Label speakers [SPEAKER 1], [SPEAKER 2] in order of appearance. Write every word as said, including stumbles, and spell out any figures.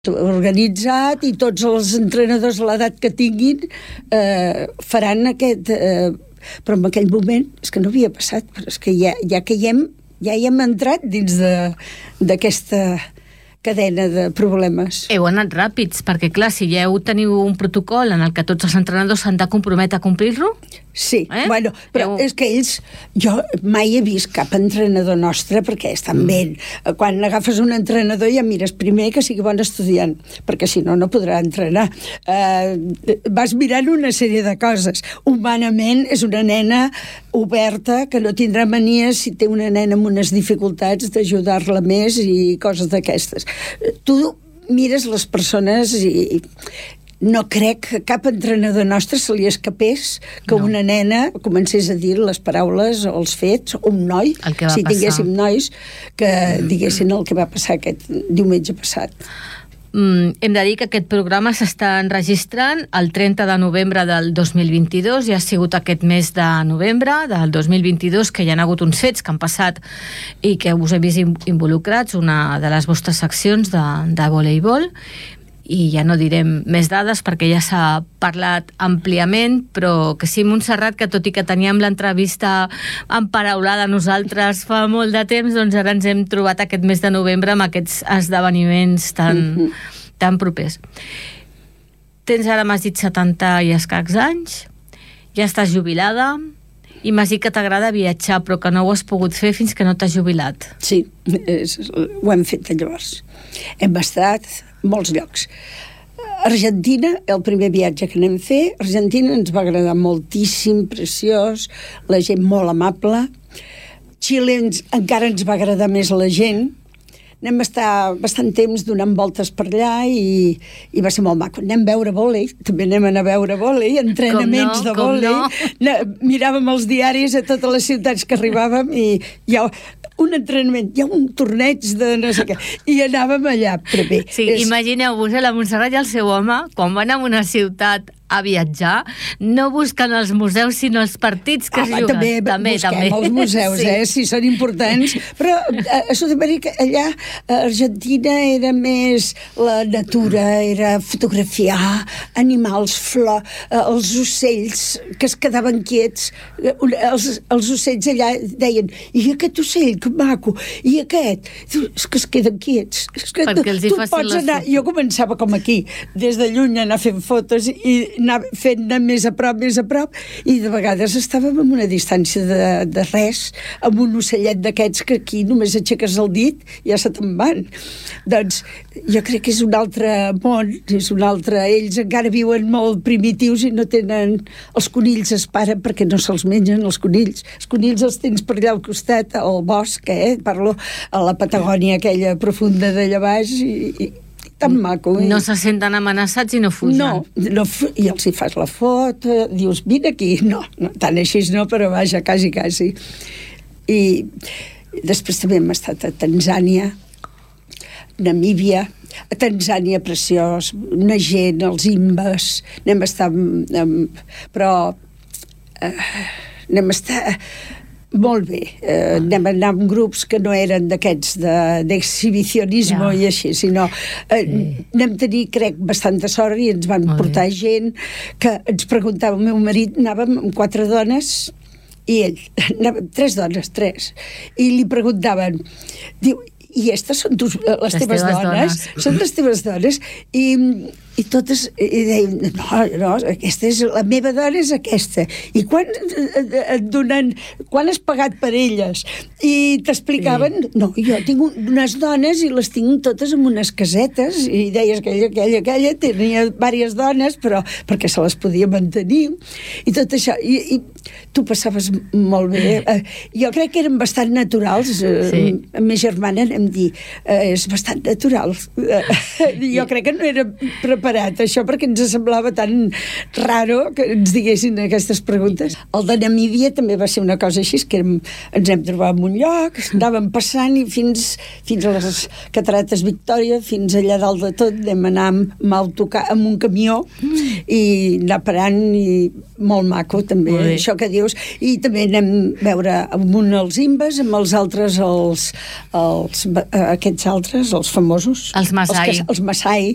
[SPEAKER 1] organitzat i tots els entrenadors a l'edat que tinguin eh, faran aquest... Eh, però en aquell moment és que no havia passat, però és que ja, ja que hi hem, ja hi hem entrat dins d'aquesta cadena de problemes.
[SPEAKER 2] Heu anat ràpids, perquè clar, si ja heu teniu un protocol en el que tots els entrenadors s'han de comprometre a complir-lo...
[SPEAKER 1] Sí, eh? Bueno, però heu... és que ells... Jo mai he vist cap entrenador nostre, perquè estan mm. ben... Quan agafes un entrenador ja mires primer que sigui bon estudiant, perquè si no, no podrà entrenar. Uh, vas mirant una sèrie de coses. Humanament és una nena oberta, que no tindrà manies si té una nena amb unes dificultats d'ajudar-la més i coses d'aquestes. Tu mires les persones i... No crec que cap entrenador nostre se li escapés que no. Una nena comencés a dir les paraules o els fets, o un noi, si tinguéssim nois, que diguessin el que va passar aquest diumenge passat.
[SPEAKER 2] Mm, hem de dir que aquest programa s'està enregistrant el trenta de novembre del dos mil vint-i-dos, i ha sigut aquest mes de novembre del dos mil vint-i-dos que hi ha hagut uns fets que han passat i que us he vist involucrats, una de les vostres seccions de, de voleibol, i ja no direm més dades perquè ja s'ha parlat àmpliament, però que sí, Montserrat, que tot i que teníem l'entrevista emparaulada nosaltres fa molt de temps, doncs ara ens hem trobat aquest mes de novembre amb aquests esdeveniments tan, mm-hmm. tan propers. Tens ara, m'has dit, setanta i escacs anys, ja estàs jubilada, i m'has dit que t'agrada viatjar, però que no ho has pogut fer fins que no t'has jubilat.
[SPEAKER 1] Sí, és, ho hem fet llavors. Hem estat molts llocs. Argentina, el primer viatge que anem a fer, Argentina ens va agradar moltíssim, preciós, la gent molt amable. Xile ens, encara ens va agradar més la gent. Anem a estar bastant temps donant voltes per allà i, i va ser molt maco. Anem a veure vòlei, també anem a anar a veure vòlei, entrenaments no, de vòlei. No. Miràvem els diaris a totes les ciutats que arribàvem i hi ha un entrenament, hi ha un torneig de no sé què, i anàvem allà. Però bé,
[SPEAKER 2] sí,
[SPEAKER 1] és...
[SPEAKER 2] imagineu-vos, eh, la Montserrat i el seu home, quan van a una ciutat a viatjar, no busquen els museus sinó els partits que
[SPEAKER 1] Home,
[SPEAKER 2] es juguen.
[SPEAKER 1] També, també busquem també. Els museus, sí. eh, si són importants, però a Sud-amèrica, allà a Argentina era més la natura, era fotografiar animals, flor, els ocells que es quedaven quiets, els, els ocells allà deien, i aquest ocell, que maco, i aquest, és que es queden quiets, és que
[SPEAKER 2] perquè
[SPEAKER 1] tu, tu pots anar, jo començava com aquí, des de lluny anar fent fotos i anar fent-ne més a prop, més a prop, i de vegades estàvem en una distància de, de res, amb un ocellet d'aquests que aquí només aixeques el dit i ja se te'n van. Doncs jo crec que és un altre món, és un altre... Ells encara viuen molt primitius i no tenen... Els conills es paren perquè no se'ls mengen, els conills. Els conills els tens per allà al costat, al bosc, eh? Parlo a la Patagònia aquella profunda d'allà baix i... i tan maco.
[SPEAKER 2] No se senten amenaçats i no fugen.
[SPEAKER 1] No, no, i els hi fas la foto, dius, vine aquí. No, no tant així no, però vaja, quasi, quasi. I després també hem estat a Tanzània, Namíbia, a Tanzània preciós, una gent, els imbes, anem a estar... Amb, però eh, anem a estar... Molt bé, eh, anem a anar amb grups que no eren d'aquests d'exhibicionisme ja. I així, sinó eh, sí. Anem a tenir, crec, bastanta sort i ens van molt portar bé. Gent que ens preguntava, el meu marit, anàvem amb quatre dones i ell, anàvem, tres dones, tres, i li preguntaven, diu, i aquestes són tus, les, les teves, teves dones? dones? Són les teves dones? I, i totes i deien, no, no, aquesta és, la meva dona és aquesta. I quan et donen, quan has pagat per elles? I t'explicaven, sí. No, jo tinc unes dones i les tinc totes en unes casetes, i deies que aquella, aquella, aquella tenia diverses dones, però perquè se les podia mantenir, i tot això. I, i tu passaves molt bé. Jo crec que eren bastant naturals. Sí. La meva germana em dir, eh, és bastant natural. Jo crec que no era preparat això perquè ens semblava tan raro que ens diguessin aquestes preguntes. El de Namíbia també va ser una cosa així, que érem, ens hem trobat en un lloc, anàvem passant i fins, fins a les Catarates Victòria, fins allà dalt de tot, anem anar amb, amb, autocar, amb un camió i anar parant, i molt maco també, això que dius. I també anem a veure amb un els imbes, amb els altres els, els aquests altres, els famosos,
[SPEAKER 2] els Masai,
[SPEAKER 1] els, els Masai,